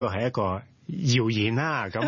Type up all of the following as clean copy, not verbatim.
個係一個謠言啦，咁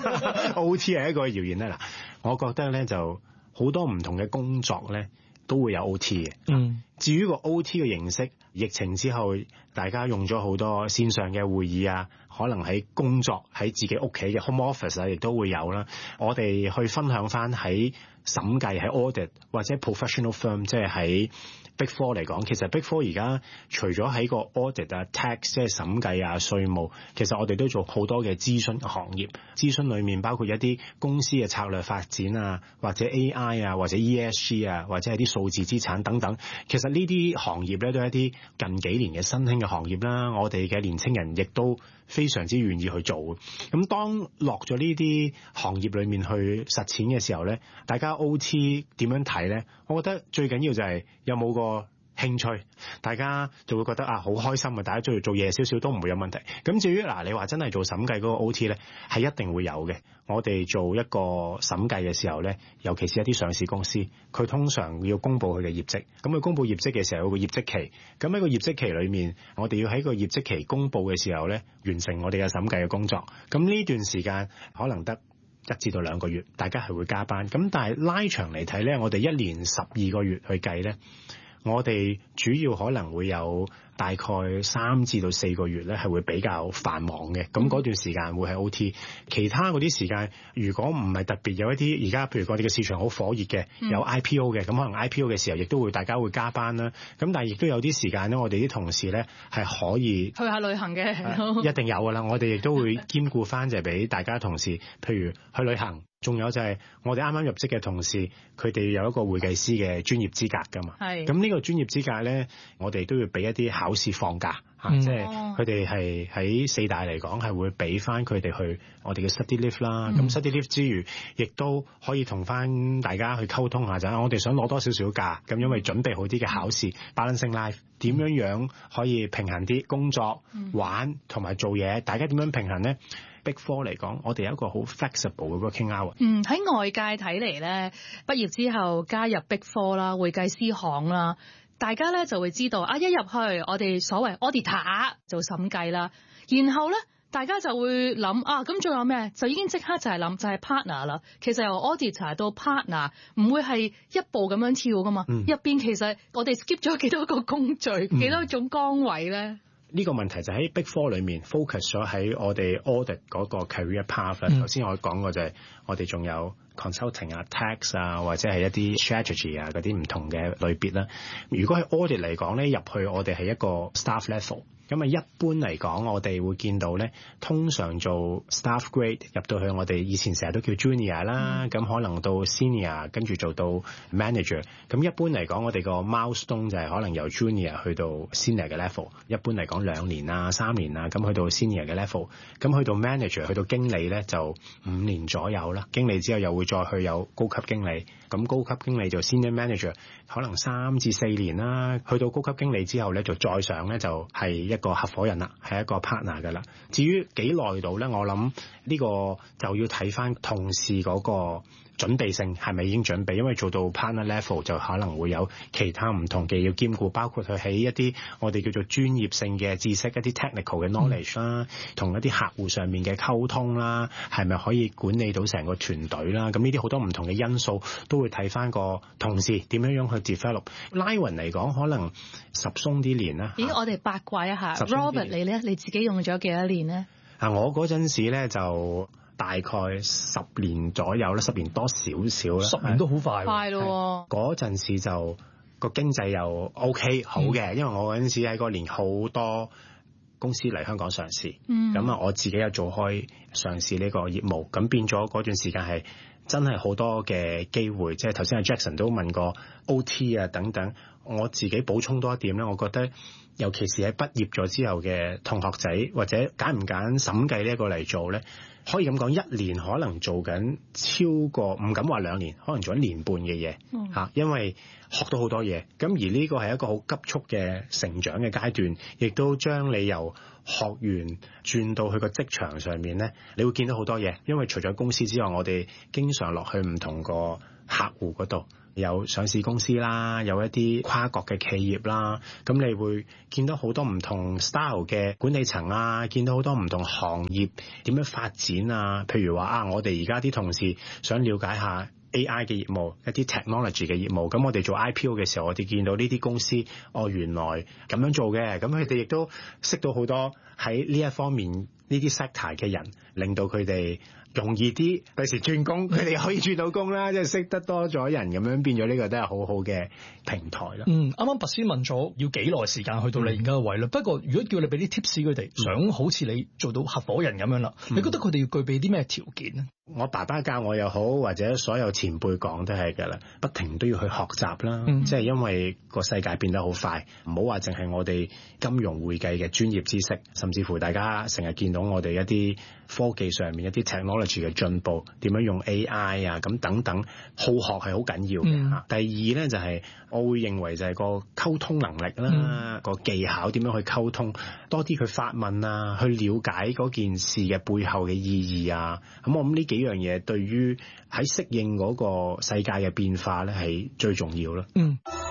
OT 係一個謠言啦。嗱，我覺得咧就好多唔同嘅工作咧都會有 OT 嘅。至於個 OT 嘅形式，疫情之後大家用咗好多線上嘅會議啊，可能喺工作喺自己屋企嘅 home office 啊，亦都會有啦。我哋去分享翻喺審計喺 audit 或者 professional firm， 即係喺Big Four 嚟講，其實 Big Four 而家除咗喺個 audit 啊、tax 即係審計啊、稅務，其實我哋都做好多嘅諮詢行業。諮詢裡面包括一啲公司嘅策略發展啊，或者 AI 啊，或者 ESG 啊，或者係啲數字資產等等。其實呢啲行業咧都係一啲近幾年嘅新興嘅行業啦。我哋嘅年青人亦都非常之願意去做。咁當落咗呢啲行業裡面去實踐嘅時候咧，大家 OT 點樣睇咧？我覺得最緊要就係有冇個興趣，大家就會覺得好開心啊！大家做嘢少少都唔會有問題。咁至於你話真係做審計嗰個 OT 咧，係一定會有嘅。我哋做一個審計嘅時候咧，尤其是一啲上市公司，佢通常要公佈佢嘅業績。咁佢公佈業績嘅時候有個業績期。咁喺個業績期裏面，我哋要喺個業績期公佈嘅時候咧，完成我哋嘅審計嘅工作。咁呢段時間可能得1至到2個月，大家係會加班。咁但係拉長嚟睇咧，我哋1年12個月去計咧，我哋主要可能會有大概3至到4個月咧，係會比較繁忙嘅。咁嗰段時間會係 OT。其他嗰啲時間，如果唔係特別有一啲而家，譬如我哋嘅市場好火熱嘅，有 IPO 嘅，咁可能 IPO 嘅時候，亦都會大家會加班啦。咁但係亦都有啲時間咧，我哋啲同事咧係可以去下旅行嘅， 一定有㗎啦。我哋亦都會兼顧翻，就係俾大家同事，譬如去旅行。仲有就係我哋啱啱入職嘅同事，佢哋有一個會計師嘅專業資格㗎嘛。係。咁呢個專業資格咧，我哋都要俾一啲考試放假即係佢哋係喺4大嚟講係會俾翻佢哋去我哋嘅 study leave 啦。咁 study leave 之餘，亦都可以同翻大家去溝通下就係我哋想攞多少少假，咁因為準備好啲嘅考試，balancing life 點樣可以平衡啲工作、玩同埋做嘢，大家點樣平衡咧？Big Four 嚟講，我哋有一個好 flexible 嘅 working hour。 喺外界睇嚟咧，畢業之後加入 Big Four 啦、會計師行啦，大家咧就會知道一入去我哋所謂 auditor 做審計啦，然後咧大家就會諗咁仲有咩？就已經即刻就係諗就係 partner 啦。其實由 auditor 到 partner 唔會係一步咁樣跳噶嘛。入邊其實我哋 skip 咗幾多個工序、幾多種崗位咧？ 呢個問題就喺 Big Four 裏面 focus 咗喺我哋 audit 嗰個 career path。頭先我講過就係我哋仲有 consulting 啊、tax 啊，或者係一啲 strategy 啊嗰啲唔同嘅類別啦。如果喺 audit 嚟講咧，入去我哋係一個 staff level。咁一般嚟講，我哋會見到咧，通常做 staff grade 入到去，我哋以前成日都叫 junior 啦，咁可能到 senior， 跟住做到 manager。咁一般嚟講，我哋個 milestone 就係可能由 junior 去到 senior 嘅 level。一般嚟講2年啊、3年啊，咁去到 senior 嘅 level。咁去到 manager， 去到經理咧就5年左右啦。經理之後又會再去有高級經理，咁高級經理就 senior manager， 可能3至4年啦。去到高級經理之後咧，就再上咧就係一個合夥人啦，係一個 partner 㗎啦。至於幾耐度咧，我諗呢個就要睇翻同事嗰個準備性係咪已經準備，因為做到 partner level 就可能會有其他唔同嘅要兼顧，包括佢喺一啲我哋叫做專業性嘅知識，一啲 technical 嘅 knowledge 啦，同一啲客戶上面嘅溝通啦，係咪可以管理到成個團隊啦？咁呢啲好多唔同嘅因素都會睇翻個同事點樣去 develop。拉勻嚟講，可能10鬆啲年啦。 咦，我哋八卦一下 ，Robert 你咧，你自己用咗幾多年咧？ 我嗰陣時咧就大概10年左右啦，10年多少少啦。 10年都好快， 快咯。 嗰陣時就個經濟又 OK 好嘅，因為我嗰陣時喺嗰年好多公司嚟香港上市，咁我自己有做開上市呢個業務，咁變咗嗰段時間係真係好多嘅機會，即係頭先阿 Jackson 都問過 OT 啊等等，我自己補充多一點咧，我覺得尤其是喺畢業咗之後嘅同學仔，或者揀唔揀審計呢一個嚟做咧，可以咁講，1年可能做緊超過，唔敢話2年，可能做1年半嘅嘢因為學到好多嘢，咁而呢個係一個好急速嘅成長嘅階段，亦都將你由學完轉到去個職場上面咧，你會見到好多嘢，因為除咗公司之外，我哋經常落去唔同個客戶嗰度， 有上市公司啦，有一啲跨國嘅企業啦，咁你會見到好多唔同 style 嘅管理層啊，見到好多唔同行業點樣發展啊。譬如話我哋而家啲同事想了解下 AI 嘅業務，一啲 technology 嘅業務，咁我哋做 IPO 嘅時候，我哋見到呢啲公司，原來咁樣做嘅，咁佢哋亦都識到好多喺呢一方面呢啲 sector 嘅人，令到佢哋容易啲，第時轉工佢哋可以轉到工啦，即係識得多咗人咁樣，變咗呢個都係好好嘅平台啦。 啱啱白先問咗要幾耐時間去到你而家嘅位啦。不過如果叫你俾啲 tips 佢哋，想好似你做到合夥人咁樣啦，你覺得佢哋要具備啲咩條件咧？ 我爸爸教我又好，或者所有前輩講都係㗎啦，不停都要去學習啦。即係因為個世界變得好快，唔好話淨係我哋金融會計嘅專業知識，甚至乎大家成日見到我哋一啲科技上面一啲 technology 嘅進步，點樣用 AI 啊咁等等，好學係好緊要嘅。第二咧就係我會認為就係個溝通能力啦，個技巧點樣去溝通，多啲去發問啊，去了解嗰件事嘅背後嘅意義啊。咁我諗呢幾樣嘢對於喺適應嗰個世界嘅變化咧係最重要咯。